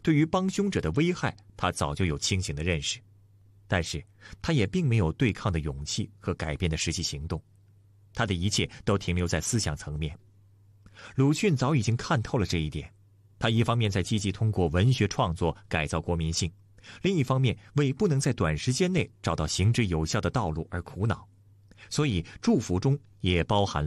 对于帮凶者的危害，他早就有清醒的认识，但是他也并没有对抗的勇气和改变的实际行动，他的一切都停留在思想层面。鲁迅早已经看透了这一点，他一方面在积极通过文学创作改造国民性，另一方面为不能在短时间内找到行之有效的道路而苦恼，所以祝福中也包含了